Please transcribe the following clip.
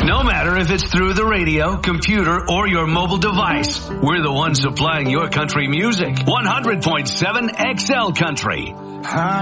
No matter if it's through the radio, computer, or your mobile device, we're the ones supplying your country music. 100.7 XL Country.